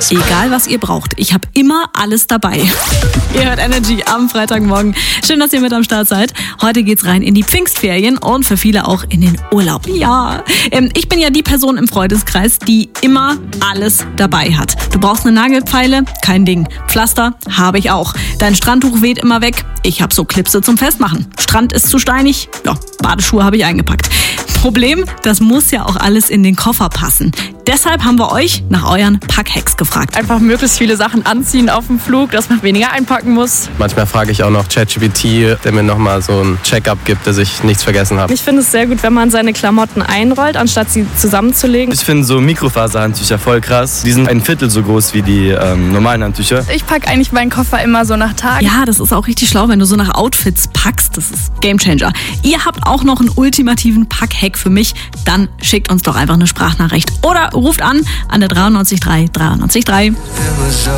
Egal, was ihr braucht, ich habe immer alles dabei. Ihr hört Energy am Freitagmorgen. Schön, dass ihr mit am Start seid. Heute geht's rein in die Pfingstferien und für viele auch in den Urlaub. Ja, ich bin ja die Person im Freundeskreis, die immer alles dabei hat. Du brauchst eine Nagelfeile? Kein Ding. Pflaster? Habe ich auch. Dein Strandtuch weht immer weg? Ich habe so Klipse zum Festmachen. Strand ist zu steinig? Ja, Badeschuhe habe ich eingepackt. Problem, das muss ja auch alles in den Koffer passen. Deshalb haben wir euch nach euren Packhacks gefragt. Einfach möglichst viele Sachen anziehen auf dem Flug, dass man weniger einpacken muss. Manchmal frage ich auch noch ChatGPT, der mir nochmal so ein Check-up gibt, dass ich nichts vergessen habe. Ich finde es sehr gut, wenn man seine Klamotten einrollt, anstatt sie zusammenzulegen. Ich finde so Mikrofaserhandtücher voll krass. Die sind 1/4 so groß wie die normalen Handtücher. Ich packe eigentlich meinen Koffer immer so nach Tagen. Ja, das ist auch richtig schlau, wenn du so nach Outfits packst. Das ist Gamechanger. Ihr habt auch noch einen ultimativen Packhack für mich? Dann schickt uns doch einfach eine Sprachnachricht oder ruft an der 93 3 93 3.